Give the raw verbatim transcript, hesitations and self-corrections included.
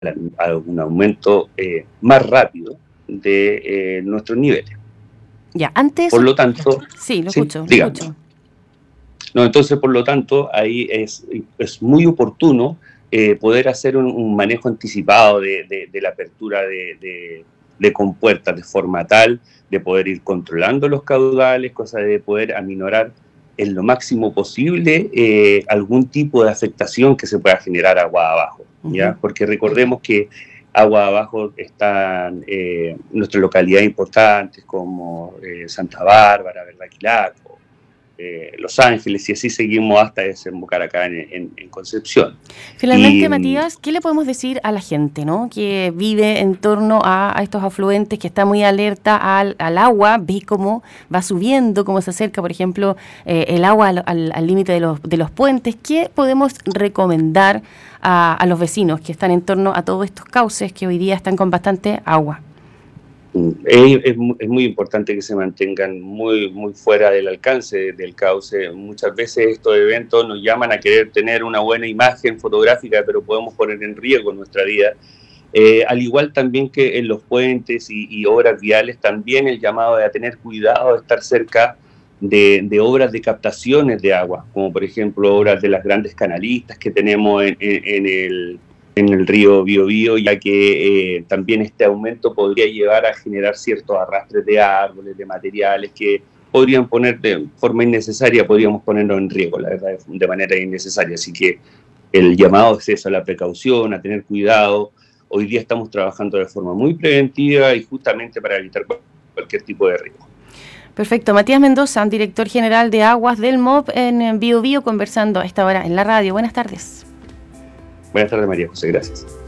a un aumento eh, más rápido de eh, nuestros niveles. Ya, antes... Por lo tanto... Sí, lo escucho, sí, lo escucho. No, entonces, por lo tanto, ahí es, es muy oportuno eh, poder hacer un, un manejo anticipado de, de, de la apertura de, de, de compuertas de forma tal de poder ir controlando los caudales, cosa de poder aminorar en lo máximo posible eh, algún tipo de afectación que se pueda generar agua abajo, ¿ya? Uh-huh. Porque recordemos que agua abajo están eh, nuestras localidades importantes como eh, Santa Bárbara, Verdaquilaco, Eh, Los Ángeles, y así seguimos hasta desembocar acá en, en, en Concepción. Finalmente, y, Matías, ¿qué le podemos decir a la gente, ¿no?, que vive en torno a, a estos afluentes, que está muy alerta al, al agua, ve cómo va subiendo, cómo se acerca, por ejemplo, eh, el agua al límite de los, de los puentes? ¿Qué podemos recomendar a, a los vecinos que están en torno a todos estos cauces que hoy día están con bastante agua? Es, es, es muy importante que se mantengan muy, muy fuera del alcance del cauce. Muchas veces estos eventos nos llaman a querer tener una buena imagen fotográfica, pero podemos poner en riesgo nuestra vida. Eh, al igual también que en los puentes y, y obras viales, también el llamado a tener cuidado de estar cerca de, de obras de captaciones de agua, como por ejemplo obras de las grandes canalistas que tenemos en, en, en el... en el río Biobío, ya que eh, también este aumento podría llevar a generar ciertos arrastres de árboles, de materiales que podrían poner de forma innecesaria, podríamos ponernos en riesgo, la verdad, de manera innecesaria. Así que el llamado es eso, a la precaución, a tener cuidado. Hoy día estamos trabajando de forma muy preventiva y justamente para evitar cualquier tipo de riesgo. Perfecto. Matías Mendoza, director general de Aguas del M O P en Biobío, conversando a esta hora en la radio. Buenas tardes. Buenas tardes, María José, gracias.